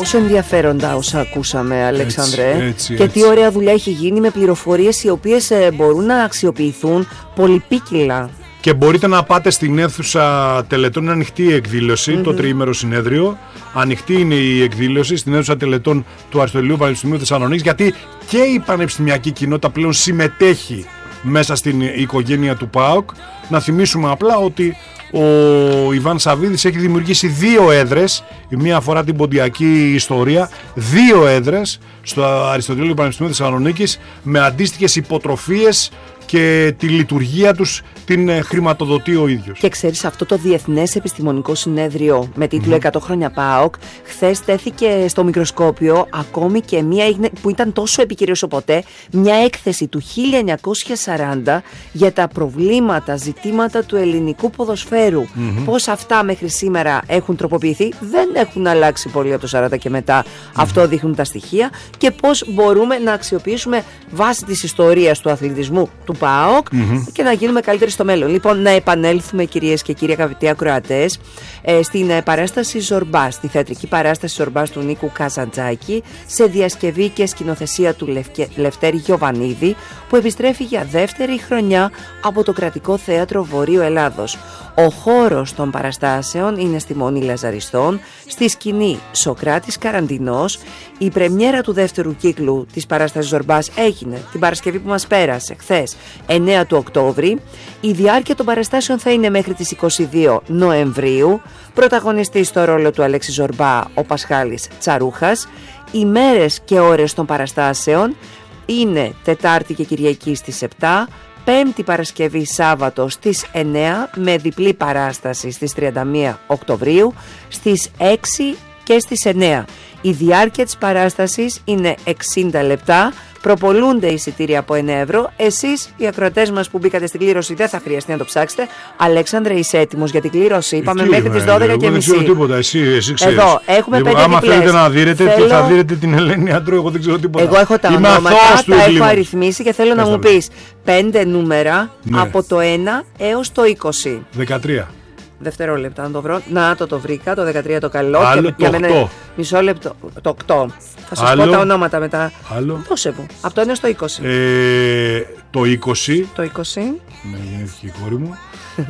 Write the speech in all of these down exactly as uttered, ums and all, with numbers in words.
Πόσο ενδιαφέροντα όσα ακούσαμε, Αλέξανδρε. Έτσι, έτσι, και έτσι. τι ωραία δουλειά έχει γίνει με πληροφορίες οι οποίες ε, μπορούν να αξιοποιηθούν πολυπίκυλα. Και μπορείτε να πάτε στην αίθουσα τελετών, είναι ανοιχτή η εκδήλωση, mm-hmm. το τριήμερο συνέδριο. Ανοιχτή είναι η εκδήλωση στην αίθουσα τελετών του Αριστοτελείου Πανεπιστημίου Θεσσαλονίκης, γιατί και η πανεπιστημιακή κοινότητα πλέον συμμετέχει μέσα στην οικογένεια του ΠΑΟΚ. Να θυμίσουμε απλά ότι ο Ιβάν Σαββίδης έχει δημιουργήσει δύο έδρες, η μία αφορά την ποντιακή ιστορία, δύο έδρες στο Αριστοτελείο Πανεπιστημίου Θεσσαλονίκης με αντίστοιχες υποτροφίες και τη λειτουργία τους την χρηματοδοτεί ο ίδιος. Και ξέρεις, αυτό το Διεθνές Επιστημονικό Συνέδριο με τίτλο mm. εκατό χρόνια ΠΑΟΚ χθες τέθηκε στο μικροσκόπιο, ακόμη και μία που ήταν τόσο επικαιρή όσο ποτέ, μια έκθεση του χίλια εννιακόσια σαράντα για τα προβλήματα, ζητήματα του ελληνικού ποδοσφαίρου. Mm-hmm. Πώς αυτά μέχρι σήμερα έχουν τροποποιηθεί, δεν έχουν αλλάξει πολύ από το σαράντα και μετά. Mm-hmm. Αυτό δείχνουν τα στοιχεία, και πώς μπορούμε να αξιοποιήσουμε βάσει της ιστορίας του αθλητισμού του ΠΑΟΚ mm-hmm. και να γίνουμε καλύτεροι στο μέλλον. Λοιπόν, να επανέλθουμε, κυρίες και κύριοι αγαπητοί ακροατές, ε, στην ε, παράσταση Ζορμπάς, στη θεατρική παράσταση Ζορμπάς του Νίκου Καζαντζάκη, σε διασκευή και σκηνοθεσία του Λευκε... Λευτέρη Γιοβανίδη, που επιστρέφει για δεύτερη χρονιά από το Κρατικό Θέατρο Βορείου Ελλάδος. Ο χώρος των παραστάσεων είναι στη Μονή Λαζαριστών, στη σκηνή Σοκράτης Καραντινός. Η πρεμιέρα του δεύτερου κύκλου της παράστασης Ζορμπάς έγινε την Παρασκευή που μας πέρασε, χθες, εννέα του Οκτώβρη. Η διάρκεια των παραστάσεων θα είναι μέχρι τις είκοσι δύο Νοεμβρίου. Πρωταγωνιστής στο ρόλο του Αλέξη Ζορμπά ο Πασχάλης Τσαρούχας. Οι μέρες και ώρες των παραστάσεων είναι Τετάρτη και Κυριακή στις επτά, Πέμπτη, Παρασκευή, Σάββατο στις εννέα, με διπλή παράσταση στις τριάντα μία Οκτωβρίου, στις έξι και στις εννέα. Η διάρκεια της παράστασης είναι εξήντα λεπτά. Προπολούνται εισιτήρια από ένα ευρώ. Εσείς, οι ακροατές μας που μπήκατε στην κλήρωση, δεν θα χρειαστεί να το ψάξετε. Αλέξανδρε, είσαι έτοιμος για την κλήρωση? Είπαμε μέχρι τις δώδεκα και μισή. Εγώ δεν ξέρω τίποτα, εσύ, εσύ ξέρεις. Εδώ έχουμε λοιπόν, πέντε άμα διπλές. θέλετε να δίνετε, θέλω... θα δίνετε την Ελένη Αντρού, εγώ δεν ξέρω τίποτα. Εγώ έχω τα Είμαι ονόματα, τα έχω αριθμίσει και θέλω να μου πεις πέντε νούμερα, ναι, από το ένα έως το είκοσι. δεκατρία. Δευτερόλεπτα να το βρω. Να το το βρήκα, το δεκατρία το καλό. Άλλο και το για οκτώ. Μένα, μισό λεπτό. Το οκτώ. Θα σας Άλλο. πω τα ονόματα μετά. Άλλο. Δώσε μου. Από το ένα στο είκοσι. Ε, το είκοσι. Το είκοσι. Ναι, γεννήθηκε η κόρη μου.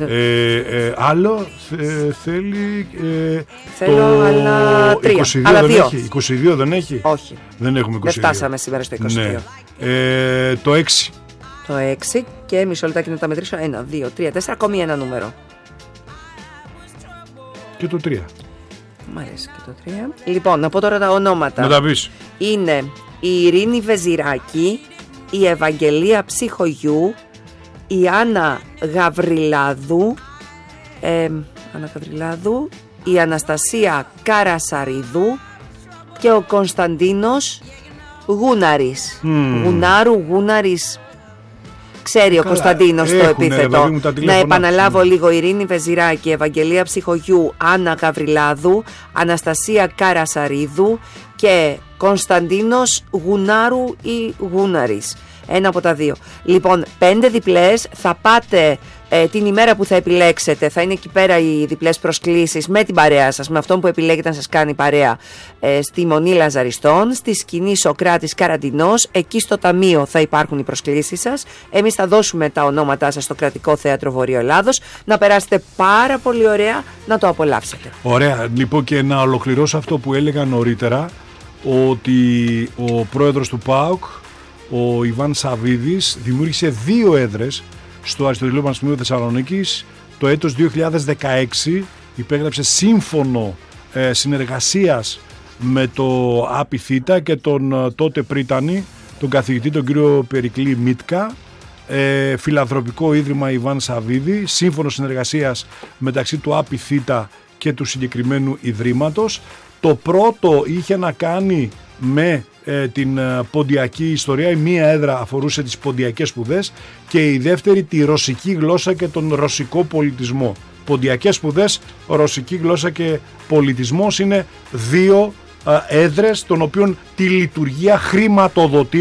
ε, ε, άλλο ε, θέλει. Ε, Θέλω το άλλα τρία. είκοσι δύο άλλα δεν δύο. έχει. είκοσι δύο δεν έχει. Όχι. Δεν έχουμε είκοσι δύο. Δεν φτάσαμε σήμερα στο είκοσι δύο. Ναι. Ε, το έξι. Το έξι και μισό λεπτάκι να τα μετρήσω. ένα, δύο, τρία, τέσσερα. Ακόμη ένα νούμερο. Και το τρία. Μ' αρέσει και το τρία. Λοιπόν, να πω τώρα τα ονόματα. Να τα πεις. Είναι η Ειρήνη Βεζιράκη, η Ευαγγελία Ψυχογιού, η Άννα Γαβριλάδου, ε, Άννα Γαβριλάδου, η Αναστασία Καρασαρίδου και ο Κωνσταντίνος Γούναρης. Mm. Γουνάρου, Γούναρης. Ξέρει ο Κωνσταντίνος το επίθετο. Να επαναλάβω mm. λίγο. Ειρήνη Βεζιράκη, Ευαγγελία Ψυχογιού, Άννα Γαβριλάδου, Αναστασία Καρασαρίδου και Κωνσταντίνος Γουνάρου ή Γούναρης. Ένα από τα δύο. Λοιπόν, πέντε διπλές. Θα πάτε ε, την ημέρα που θα επιλέξετε. Θα είναι εκεί πέρα οι διπλές προσκλήσεις με την παρέα σας, με αυτόν που επιλέγετε να σας κάνει παρέα, ε, στη Μονή Λαζαριστών, στη σκηνή Σοκράτης Καραντινός. Εκεί στο ταμείο θα υπάρχουν οι προσκλήσεις σας. Εμείς θα δώσουμε τα ονόματά σας στο Κρατικό Θέατρο Βορείου Ελλάδος. Να περάσετε πάρα πολύ ωραία, να το απολαύσετε. Ωραία. Λοιπόν, και να ολοκληρώσω αυτό που έλεγα νωρίτερα, ότι ο πρόεδρος του ΠΑΟΚ, ο Ιβάν Σαββίδης, δημιούργησε δύο έδρες στο Αριστοτελείο Πανεπιστημίου Θεσσαλονίκης το έτος δύο χιλιάδες δεκαέξι. Υπέγραψε σύμφωνο ε, συνεργασίας με το ΑΠΙΘΙΤΑ και τον τότε πρίτανη, τον καθηγητή τον κύριο Περικλή Μίτκα, ε, Φιλανθρωπικό Ίδρυμα Ιβάν Σαββίδη, σύμφωνο συνεργασίας μεταξύ του ΑΠΙΘΙΤΑ και του συγκεκριμένου Ιδρύματος. Το πρώτο είχε να κάνει με ε, την ε, ποντιακή ιστορία. Η μία έδρα αφορούσε τις ποντιακές σπουδές και η δεύτερη τη ρωσική γλώσσα και τον ρωσικό πολιτισμό. Ποντιακές σπουδές, ρωσική γλώσσα και πολιτισμός είναι δύο ε, έδρες των οποίων τη λειτουργία χρηματοδοτεί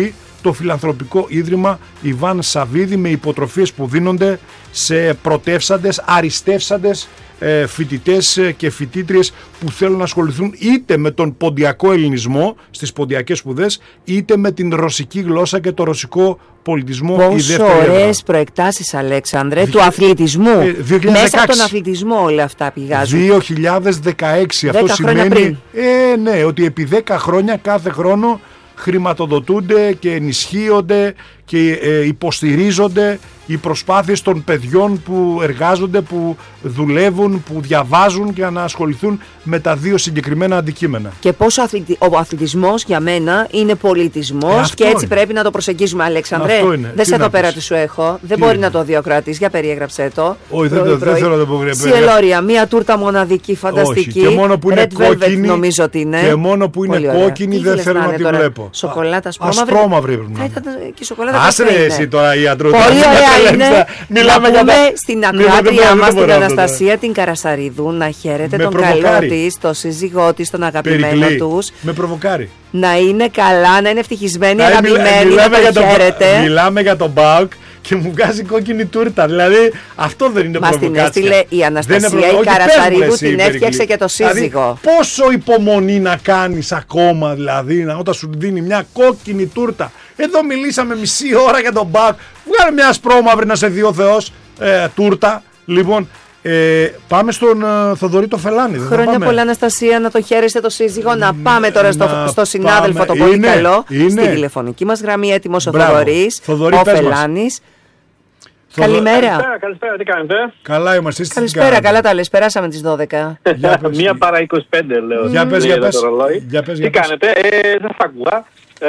το φιλανθρωπικό ίδρυμα Ιβάν Σαββίδη, με υποτροφίες που δίνονται σε πρωτεύσαντες, αριστεύσαντες ε, φοιτητές και φοιτήτριες που θέλουν να ασχοληθούν είτε με τον ποντιακό ελληνισμό στις ποντιακές σπουδές, είτε με την ρωσική γλώσσα και το ρωσικό πολιτισμό. Πόσο ωραίες προεκτάσεις, Αλέξανδρε, Δι... του αθλητισμού. Ε, Μέσα από τον αθλητισμό όλα αυτά πηγάζουν. δύο χιλιάδες δεκαέξι. Αυτό σημαίνει ε, ναι, ότι επί δέκα χρόνια κάθε χρόνο χρηματοδοτούνται και ενισχύονται και ε, υποστηρίζονται οι προσπάθειες των παιδιών που εργάζονται, που δουλεύουν, που διαβάζουν για να ασχοληθούν με τα δύο συγκεκριμένα αντικείμενα. Και πόσο αθλητι... ο αθλητισμός για μένα είναι πολιτισμός ε, και έτσι είναι. Πρέπει να το προσεγγίζουμε, Αλέξανδρε. Δεν σε εδώ πέρα τι σου έχω. Δεν τι μπορεί είναι. Να το διοκρατείς. Για περιέγραψε το. Όχι, δεν, δεν, δεν θέλω να το πω. Σιελόρια, μία τούρτα μοναδική, φανταστική. Όχι. Και μόνο που είναι Red κόκκινη, Velvet, νομίζω ότι είναι. Και μόνο που είναι κόκκινη δεν θέλω να τη βλέπω. Σοκολάτα ασπρόμαυρη πρέπει να είναι. Άσε εσύ τώρα ιατρού. Πολύ ωραία είναι. Μιλάμε για τα... στην ακροάτριά μας την Αναστασία την Καρασαρίδου να χαίρετε τον καλό της, τον σύζυγό της, τον αγαπημένο τους. Με προβοκάρει. Να είναι καλά, να είναι ευτυχισμένοι, αγαπημένοι, να τον χαίρετε. Μιλάμε για τον ΠΑΟΚ και μου βγάζει κόκκινη τούρτα. Δηλαδή αυτό δεν είναι προβοκάτσια. Μας την έστειλε η Αναστασία η Καρασαρίδου, την έφτιαξε και το σύζυγο. Δηλαδή, πόσο υπομονή να κάνεις ακόμα, δηλαδή, όταν σου δίνει μια κόκκινη τούρτα. Εδώ μιλήσαμε μισή ώρα για τον ΠΑΟΚ. Βγάλε μια ασπρόμαυρη να σε δει ο Θεός ε, τούρτα. Λοιπόν, ε, πάμε στον ε, Θοδωρή το Φελάνη. Χρόνια πολλά, Αναστασία, να το χαίρεστε το σύζυγο. Να πάμε τώρα στο, στο συνάδελφο, τον πολύ είναι, καλό. Είναι. Στη τηλεφωνική μας γραμμή έτοιμος ο Θοδωρής, ο Φελάνης. Καλημέρα. Καλησπέρα, καλησπέρα, τι κάνετε? Καλά είμαστε. Καλησπέρα, καλά τα λες, περάσαμε τις δώδεκα. Μία παρά είκοσι πέντε λέω. Για πες, για πες. Τι κάνετε, ε, δεν θα ακούγα.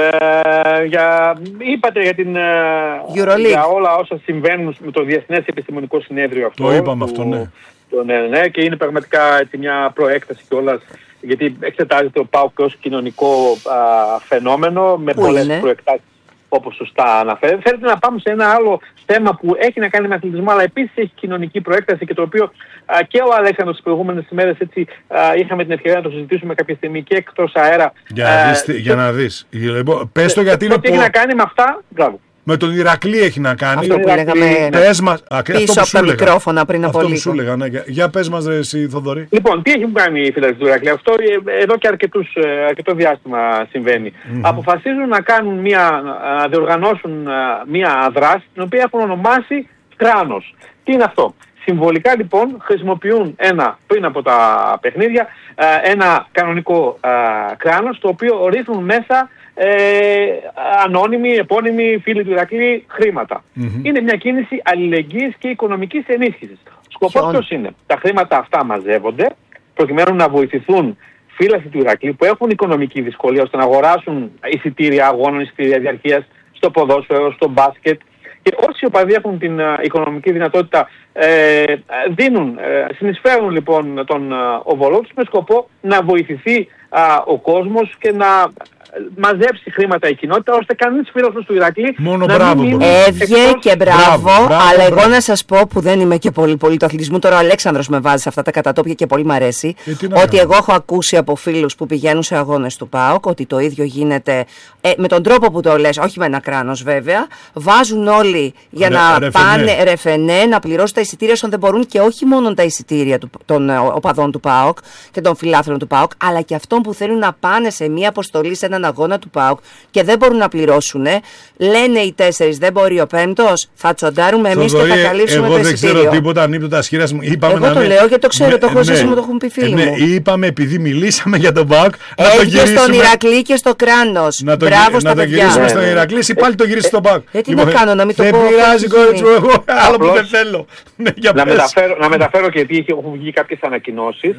Ε, για, είπατε για, την, για όλα όσα συμβαίνουν με το Διεθνές Επιστημονικό Συνέδριο αυτό. Το είπαμε που, αυτό, ναι. Το, ναι, ναι. Και είναι πραγματικά έτσι, μια προέκταση κιόλας, γιατί εξετάζεται ο ΠΑΟΚ ως κοινωνικό α, φαινόμενο με πολλές προεκτάσεις, όπως σωστά αναφέρετε. Θέλετε να πάμε σε ένα άλλο θέμα που έχει να κάνει με αθλητισμό, αλλά επίσης έχει κοινωνική προέκταση και το οποίο α, και ο Αλέξανδρος τις προηγούμενες ημέρες έτσι α, είχαμε την ευκαιρία να το συζητήσουμε κάποια στιγμή και εκτός αέρα. Για να δεις. Α, για να δεις. Λοιπόν, πες το γιατί είναι. Τι έχει να κάνει με αυτά, μπράβο. Με τον Ηρακλή έχει να κάνει. Αυτό που λέγαμε πες μας, α, πίσω από τα μικρόφωνα πριν από λίγο. Αυτό που σου έλεγα, ναι. Για πες μας ρε, εσύ Θοδωρή. Λοιπόν, τι έχει κάνει η φίλη του Ηρακλή? Αυτό εδώ και αρκετούς, αρκετό διάστημα συμβαίνει. Mm-hmm. Αποφασίζουν να κάνουν μια, να διοργανώσουν μια δράση την οποία έχουν ονομάσει κράνος. Τι είναι αυτό? Συμβολικά λοιπόν χρησιμοποιούν ένα, πριν από τα παιχνίδια, ένα κανονικό κράνος, το οποίο ρίχνουν μέσα Ε, ανώνυμοι, επώνυμοι φίλοι του Ηρακλή χρήματα. Mm-hmm. Είναι μια κίνηση αλληλεγγύης και οικονομικής ενίσχυσης. Σκοπός ποιος είναι? Τα χρήματα αυτά μαζεύονται προκειμένου να βοηθηθούν φίλοι του Ηρακλή που έχουν οικονομική δυσκολία ώστε να αγοράσουν εισιτήρια αγώνων, εισιτήρια διαρκείας στο ποδόσφαιρο, στο μπάσκετ. Και όσοι οπαδοί έχουν την uh, οικονομική δυνατότητα ε, δίνουν, ε, συνεισφέρουν λοιπόν τον uh, οβολό τους με σκοπό να βοηθηθεί uh, ο κόσμος και να μαζέψει χρήματα η κοινότητα, ώστε κανείς φίλος του Ηρακλή μόνο να μπράβο, μην έβγε εκτός... και μπράβο, μπράβο, μπράβο αλλά μπράβο. Εγώ να σας πω που δεν είμαι και πολύ πολύ του αθλητισμού, τώρα ο Αλέξανδρος με βάζει σε αυτά τα κατατόπια και πολύ μ' αρέσει, ε, ότι εγώ έχω ακούσει από φίλους που πηγαίνουν σε αγώνες του ΠΑΟΚ ότι το ίδιο γίνεται ε, με τον τρόπο που το λες, όχι με ένα κράνος βέβαια, βάζουν όλοι για Ρε, να ρεφενέ. πάνε ρεφενέ, να πληρώσουν τα εισιτήρια όσων δεν μπορούν, και όχι μόνο τα εισιτήρια του, των οπαδών του ΠΑΟΚ και των φιλάθλων του ΠΑΟΚ, αλλά και αυτών που θέλουν να πάνε σε μια αποστολή, σε έναν αγώνα του ΠΑΟΚ και δεν μπορούν να πληρώσουν. Λένε οι τέσσερις, δεν μπορεί ο πέμπτος, θα τσοντάρουμε εμείς και θα καλύψουμε το εισιτήριο. Εγώ δεν ξέρω τίποτα, ανύπτω τα σχήρας μου. Είπαμε εγώ να το με... λέω γιατί το ξέρω, ναι, το έχω ναι, ζήσει, μου το έχουν πει φίλοι ναι, μου. Είπαμε επειδή μιλήσαμε για τον ΠΑΟΚ να το γυρίσουμε. Στον Ηρακλή και στο κράνος. Να το, Μπράβο στα να το γυρίσουμε στον Ηρακλή ή πάλι το γυρίσει στον ΠΑΟΚ. Ε, τι να κάνω, να μην το πω. Δεν πειράζει, κορίτσι μου, εγώ άλλο που δεν θέλω. Να μεταφέρω και γιατί έχουν βγει κάποιες ανακοινώσεις.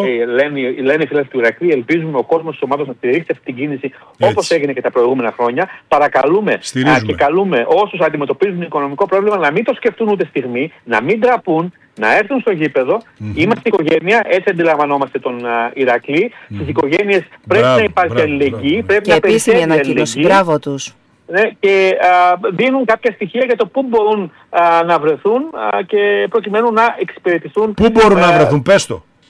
Λένε οι φίλοι του Ηρακλή, ελπίζουμε ο κόσμος της ομάδας να στηρίξει αυτή την κίνηση όπως έγινε και τα προηγούμενα χρόνια. Παρακαλούμε α, και καλούμε όσους αντιμετωπίζουν οικονομικό πρόβλημα να μην το σκεφτούν ούτε στιγμή, να μην τραπούν, να έρθουν στο γήπεδο. Mm-hmm. Είμαστε οικογένεια, έτσι αντιλαμβανόμαστε τον uh, Ηρακλή. Mm-hmm. Στις οικογένειες πρέπει μπράβο, να υπάρχει αλληλεγγύη, πρέπει και να περισσεύει αλληλεγγύη. Μπράβο τους. Ναι, και α, δίνουν κάποια στοιχεία για το πού μπορούν α, να βρεθούν α, και προκειμένου να εξυπηρετηθούν. Πού μπορούν α, να βρεθούν, πες το.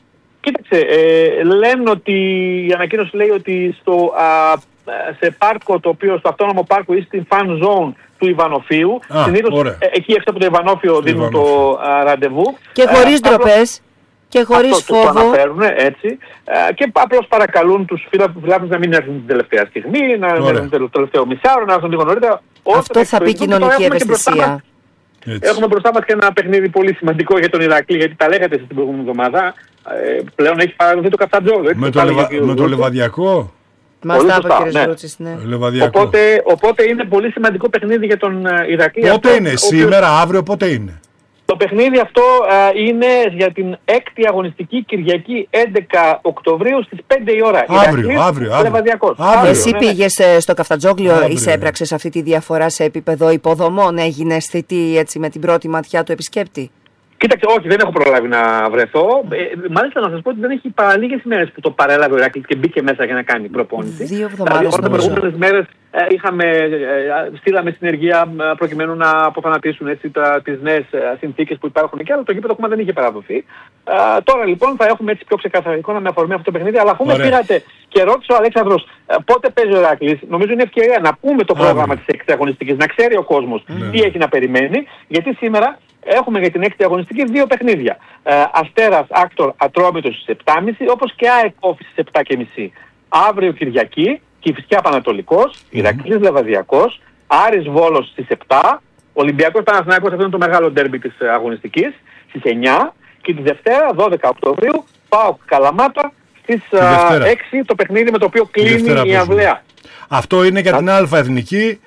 Κοίταξε, ε, λένε ότι η ανακοίνωση λέει ότι στο, α, σε πάρκο το οποίο, στο αυτόνομο πάρκο ή στην fan zone του Ιβανοφίου, συνήθως ε, εκεί έξω από το Ιβανόφιο δίνουν το α, ραντεβού. Και χωρίς ντροπές. Και χωρίς φόβο. Το αναφέρουν έτσι. Και απλώς παρακαλούν τους φιλάθλους να μην έρθουν την τελευταία στιγμή, να έρθουν το τελευταίο μισάωρο, να έρθουν λίγο νωρίτερα. Αυτό θα πει κοινωνική ευαισθησία. Έχουμε μπροστά μας και ένα παιχνίδι πολύ σημαντικό για τον Ηρακλή, γιατί τα λέγατε στην προηγούμενη εβδομάδα. Ε, πλέον έχει παραδοθεί το Καφτατζόγλιο. Με, το, λεβα... με το Λεβαδιακό. Μας τα είπε ο κ. ναι. Οπότε, οπότε είναι πολύ σημαντικό παιχνίδι για τον Ηρακλή. Πότε αυτό, είναι, σήμερα, οποίος... αύριο, πότε είναι? Το παιχνίδι αυτό α, είναι για την έκτη αγωνιστική Κυριακή έντεκα Οκτωβρίου στις πέντε η ώρα. Αύριο, Ηρακλής, αύριο, αύριο. αύριο. Εσύ ναι, πήγες ναι. στο Καφτατζόγλιο, εισέπραξες αυτή τη διαφορά σε επίπεδο υποδομών, έγινε αισθητή έτσι με την πρώτη ματιά του επισκέπτη? Κοίταξε, όχι, δεν έχω προλάβει να βρεθώ. Ε, μάλιστα να σας πω ότι δεν έχει παρά λίγες ημέρες που το παρέλαβε ο Ηρακλής και μπήκε μέσα για να κάνει προπόνηση. Δύο εβδομάδες. Δηλαδή, τις προηγούμενες μέρες ε, είχαμε, ε, στείλαμε συνεργεία ε, προκειμένου να αποθανατήσουν έτσι, τα, τις νέες ε, συνθήκες που υπάρχουν εκεί, αλλά το γήπεδο ακόμα δεν είχε παραδοθεί. Ε, τώρα λοιπόν θα έχουμε έτσι πιο ξεκαθαρή εικόνα με αφορμή αυτό το παιχνίδι, αλλά αφού με πήρατε και ρώτησε ο Αλέξανδρος ε, πότε παίζει ο Ηρακλής, νομίζω είναι ευκαιρία να πούμε το πρόγραμμα της έκτη αγωνιστικής, να ξέρει ο κόσμος mm. τι έχει να περιμένει, γιατί σήμερα έχουμε για την έκτη αγωνιστική δύο παιχνίδια. Ε, Αστέρας Άκτορ Ατρόμητος στις επτά και μισή, όπως και ΑΕΚ Όφης στις επτά και μισή. Αύριο Κυριακή, Κηφισιά Πανατολικός, mm. Ηρακλής Λεβαδιακός, Άρης Βόλος στις επτά, Ολυμπιακός Παναθηναϊκός, αυτό είναι το μεγάλο ντέρμπι της αγωνιστικής, στις εννιά, και τη Δευτέρα, δώδεκα Οκτωβρίου, ΠΑΟΚ Καλαμάτα στις έξι, το παιχνίδι με το οποίο κλείνει η αυλαία. Αυτό είναι για την Α Εθνική.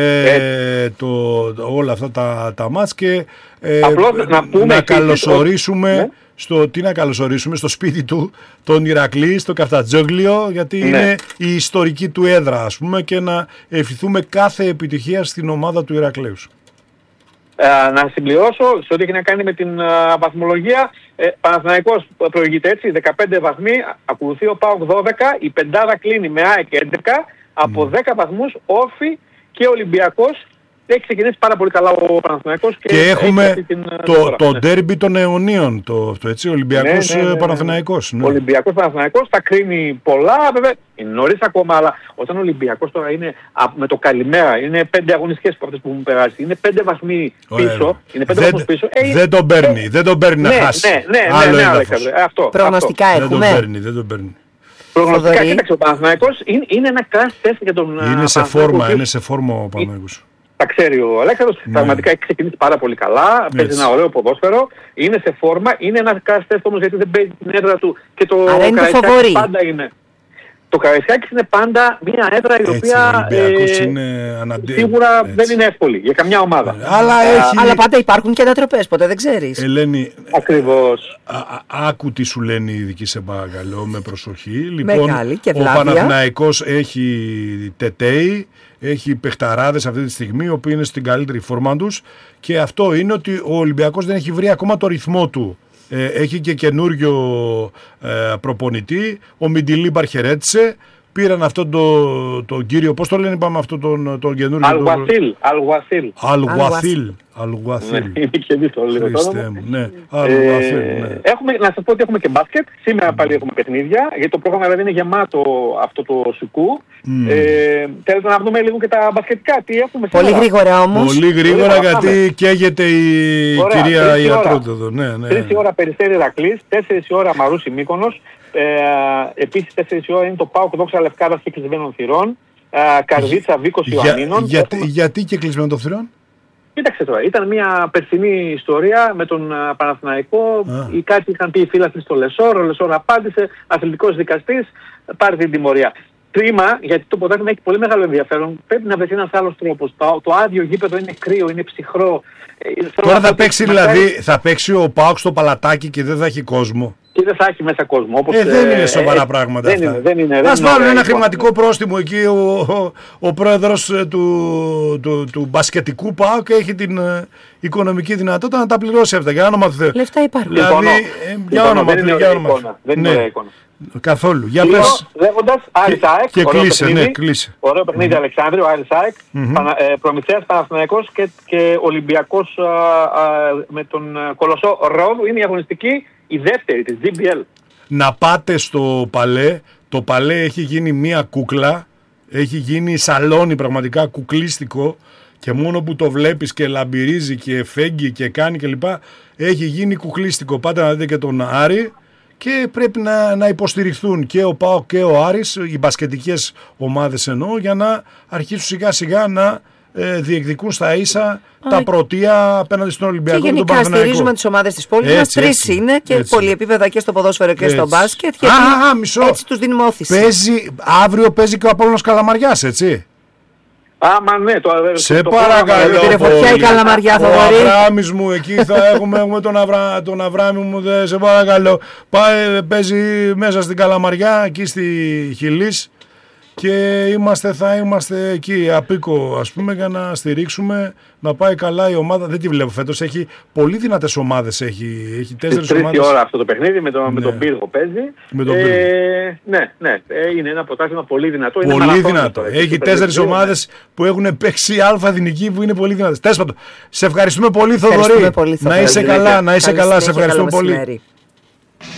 Ε, το, το, όλα αυτά τα, τα μάτς και ε, να, πούμε να καλωσορίσουμε ναι. στο, τι να καλωσορίσουμε στο σπίτι του τον Ηρακλή, στο Καφτατζόγλιο, γιατί ναι. είναι η ιστορική του έδρα, ας πούμε, και να ευχηθούμε κάθε επιτυχία στην ομάδα του Ηρακλέους. Ε, να συμπληρώσω σε ό,τι έχει να κάνει με την α, βαθμολογία. ε, Παναθηναϊκός προηγείται έτσι, δεκαπέντε βαθμοί, ακολουθεί ο ΠΑΟΚ δώδεκα, η πεντάδα κλείνει με ΑΕΚ έντεκα, από mm. δέκα βαθμούς Όφη και ο Ολυμπιακός. Έχει ξεκινήσει πάρα πολύ καλά ο Παναθηναϊκός. Και, και έχουμε την, το, το ναι. ντέρμπι των αιωνίων, το, το έτσι, Ολυμπιακός ναι, ναι, ναι, ναι, Παναθηναϊκός. Ναι. Ο Ολυμπιακός Παναθηναϊκός θα κρίνει πολλά, βέβαια είναι νωρίς ακόμα, αλλά όταν ο Ολυμπιακός τώρα είναι α, με το καλημέρα, είναι πέντε αγωνιστικές από αυτές που έχουν περάσει, είναι πέντε βαθμοί πίσω. Είναι πέντε δεν, βαθμούς πίσω. Ε, δεν τον παίρνει, ε, δεν τον παίρνει ναι, να χάσει. Ναι, ναι, ναι, ναι, ναι, Αλέξανδρε, αυτό. Προγνωστικά αυτό. έχουμε. Δεν τον παίρνει, δεν τον παίρνει. Προγνωστικά, κοίταξε, ο Παναθηναϊκός είναι, είναι ένα crash test για τον είναι σε φόρμα, είναι σε φόρμα ο Παναθηναϊκός. Τα ξέρει ο Αλέξανδρος, ναι. Πραγματικά έχει ξεκινήσει πάρα πολύ καλά, έτσι. Παίζει ένα ωραίο ποδόσφαιρο, είναι σε φόρμα, είναι ένα crash test όμως γιατί δεν παίζει την έδρα του και το Καραϊσκάκης πάντα είναι. Το Καραϊσκάκης είναι πάντα μια έδρα η οποία ε, είναι αναντι... σίγουρα έτσι. Δεν είναι εύκολη για καμιά ομάδα. Αλλά, ε, έχει... Αλλά πάντα υπάρχουν και ανατροπές, ποτέ δεν ξέρεις. Ελένη, ακριβώς. Α, α, άκου τι σου λένε οι ειδικοί, σε παρακαλώ, με προσοχή. Λοιπόν, και ο Παναθηναϊκός έχει τετέι, έχει παιχταράδες αυτή τη στιγμή, οι οποίοι είναι στην καλύτερη φόρμα τους, και αυτό είναι ότι ο Ολυμπιακός δεν έχει βρει ακόμα το ρυθμό του. Ε, έχει και καινούριο ε, προπονητή, ο Μιντιλίμπαρ χαιρέτησε, πήραν αυτόν τον το κύριο, πώς το λένε, είπαμε αυτόν τον, τον καινούριο... Αλγουαθίλ, Αλγουαθίλ. Αλγουαθίλ. Αλγουαθίλ. Είναι και δύσκολο λίγο τώρα. Ναι, Αλγουαθίλ, ναι. Έχουμε, να σας πω ότι έχουμε και μπάσκετ, σήμερα πάλι έχουμε παιχνίδια, γιατί το πρόγραμμα δηλαδή είναι γεμάτο αυτό το σουκού. Mm. Ε, θέλετε να δούμε λίγο και τα μπασκετικά, τι έχουμε σήμερα. Πολύ γρήγορα όμως. Πολύ γρήγορα, γιατί καίγεται η ωραία, κυρία Ιατρούτο εδώ. Ναι, ναι. τρεις η ώρα Περιστέρι Ηρακλής, τέσσερις η ώρα Μαρούσι Μύκονος. Ε, επίσης τέσσερις η ώρα είναι το ΠΑΟΚ Δόξα Λευκάδας και κλεισμένων θυρών. Ε, Καρδίτσα Βίκος Ιωαννίνων. Για, γιατί, γιατί και κλεισμένων των θυρών? Κοίταξε τώρα, ήταν μια περσινή ιστορία με τον uh, Παναθηναϊκό. Ah. Οι κάτι είχαν πει οι φίλαθλοι στο Λεσόρ, ο Λεσόρ απάντησε, αθλητικός δικαστής, πάρει την τιμωρία. Κρίμα, γιατί το ποδόσφαιρο έχει πολύ μεγάλο ενδιαφέρον. Πρέπει να βρεθεί ένας άλλος τρόπος. Το, το άδειο γήπεδο είναι κρύο, είναι ψυχρό. Τώρα θα παίξει, δηλαδή, θα παίξει ο ΠΑΟΚ στο Παλατάκι και δεν θα έχει κόσμο. Και δεν θα έχει μέσα κόσμο. Όπως, ε, δεν είναι σοβαρά ε, πράγματα δεν αυτά. Είναι, δεν είναι, Ας βάλουν ένα χρηματικό πρόστιμο εκεί. Ο, ο, ο πρόεδρος του, του, του, του μπασκετικού ΠΑΟΚ έχει την ε, οικονομική δυνατότητα να τα πληρώσει αυτά. Για όνομα του Θεού. Λεφτά υπάρχουν. Δηλαδή, ε, για όνομα του Θεού. Δεν είναι ωραία εικόνα. Καθόλου. Για Λίγο, πες. Λέγοντας, Άρης ΑΕΚ. Και κλείσε, ναι, κλείσε. Ωραίο παιχνίδι, mm-hmm. Αλεξάνδρου, Άρης ΑΕΚ. Mm-hmm. Πανα, ε, Προμηθέας Παναθηναϊκός και, και Ολυμπιακός α, α, με τον Κολοσσό Ρόδου. Είναι η αγωνιστική, η δεύτερη της τζι μπι ελ. να πάτε στο Παλέ. Το Παλέ έχει γίνει μία κούκλα, έχει γίνει σαλόνι πραγματικά κουκλίστικο και μόνο που το βλέπεις και λαμπυρίζει και φέγγει και κάνει κλπ. Έχει γίνει κουκλίστικο. Πάτε να δείτε και τον Άρη και πρέπει να, να υποστηριχθούν και ο ΠΑΟΚ και ο Άρης, οι μπασκετικές ομάδες εννοώ, για να αρχίσουν σιγά σιγά να ε, διεκδικούν στα ίσα Α, τα πρωτεία απέναντι στον Ολυμπιακό και τον Παναθηναϊκό. Και γενικά στηρίζουμε τις ομάδες της πόλης μας, τρεις είναι και πολυεπίπεδα και στο ποδόσφαιρο και έτσι. στο μπάσκετ. Γιατί α, α, μισό. Έτσι τους δίνουμε όθηση. Παίζει, αύριο παίζει και ο Απόλλωνας Καλαμαριάς, έτσι. Άμα ναι, το σε το παρακαλώ. Πήρε φωτιά η Καλαμαριά, θα Ο Αβράμις μου, εκεί θα έχουμε, έχουμε τον, Αβρα, τον Αβράμι μου, δε, σε παρακαλώ. Πάει, παίζει μέσα στην Καλαμαριά, εκεί στη Χιλής. Και είμαστε, θα είμαστε εκεί απίκο, ας πούμε, για να στηρίξουμε, να πάει καλά η ομάδα. Δεν τη βλέπω φέτος, έχει πολύ δυνατές ομάδες, έχει, έχει τέσσερις ομάδες. Τρίτη ώρα αυτό το παιχνίδι, με, το, ναι. με τον Πύργο παίζει. Με τον Πύργο. Ε, ναι, ναι, είναι ένα πρωτάθλημα πολύ δυνατό. Πολύ είναι δυνατό. Τώρα, έχει τέσσερις ομάδες ναι. που έχουν παίξει αλφα εθνική που είναι πολύ δυνατές. Τέλος πάντων, σε ευχαριστούμε πολύ, Θοδωρή. Να είσαι καλά, να είσαι καλά, σε ευχαριστούμε πολύ.